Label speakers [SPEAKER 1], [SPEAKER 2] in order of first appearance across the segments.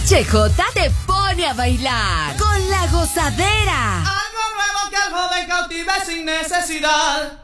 [SPEAKER 1] HJ te pone a bailar con la gozadera.
[SPEAKER 2] Algo nuevo que al joven cautive sin necesidad.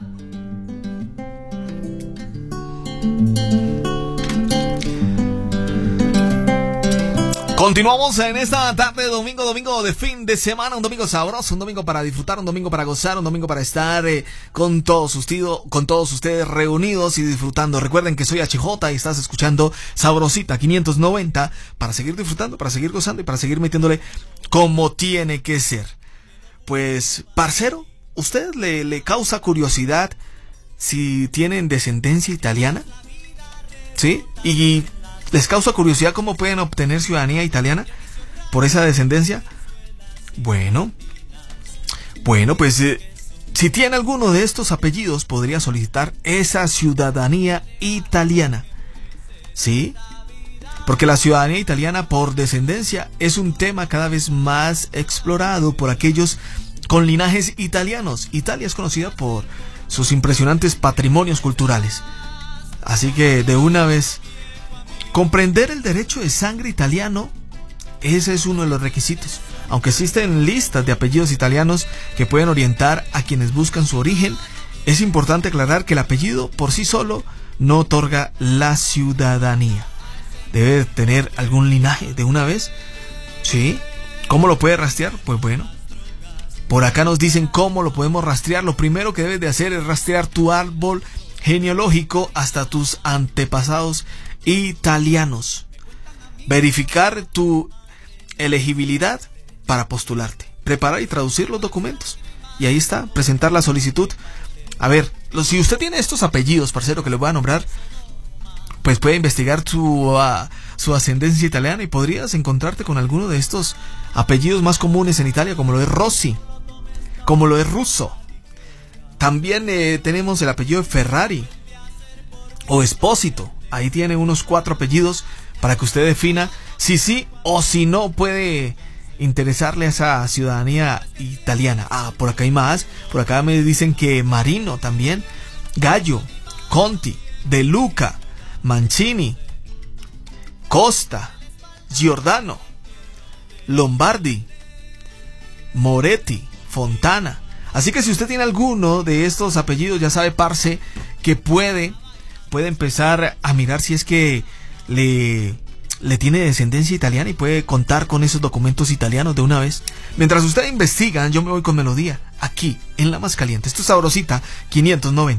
[SPEAKER 3] Continuamos en esta tarde de domingo de fin de semana, un domingo sabroso, un domingo para disfrutar, un domingo para gozar, un domingo para estar con todos ustedes reunidos y disfrutando. Recuerden que soy HJ y estás escuchando Sabrosita 590 para seguir disfrutando, para seguir gozando y para seguir metiéndole como tiene que ser. Pues, parcero, ¿usted le causa curiosidad si tienen descendencia italiana? ¿Sí? Y ¿les causa curiosidad cómo pueden obtener ciudadanía italiana por esa descendencia? Bueno, pues si tiene alguno de estos apellidos podría solicitar esa ciudadanía italiana. ¿Sí? Porque la ciudadanía italiana por descendencia es un tema cada vez más explorado por aquellos con linajes italianos. Italia es conocida por sus impresionantes patrimonios culturales. Así que de una vez, comprender el derecho de sangre italiano, ese es uno de los requisitos. Aunque existen listas de apellidos italianos que pueden orientar a quienes buscan su origen, es importante aclarar que el apellido por sí solo no otorga la ciudadanía. Debe tener algún linaje de una vez. ¿Sí? ¿Cómo lo puede rastrear? Pues bueno, por acá nos dicen cómo lo podemos rastrear. Lo primero que debes de hacer es rastrear tu árbol genealógico hasta tus antepasados italianos. Verificar tu elegibilidad para postularte. Preparar y traducir los documentos. Y ahí está, presentar la solicitud. A ver, si usted tiene estos apellidos, parcero, que le voy a nombrar, pues puede investigar su ascendencia italiana y podrías encontrarte con alguno de estos apellidos más comunes en Italia, como lo es Rossi, como lo es Russo. También tenemos el apellido de Ferrari o Espósito. Ahí tiene unos 4 apellidos para que usted defina si sí o si no puede interesarle a esa ciudadanía italiana. Por acá hay más. Por acá me dicen que Marino también, Gallo, Conti, De Luca, Mancini, Costa, Giordano, Lombardi, Moretti, Fontana. Así que si usted tiene alguno de estos apellidos, ya sabe, parce, que puede empezar a mirar si es que le tiene descendencia italiana y puede contar con esos documentos italianos de una vez. Mientras ustedes investigan, yo me voy con melodía aquí en La Más Caliente. Esto es Sabrosita 590.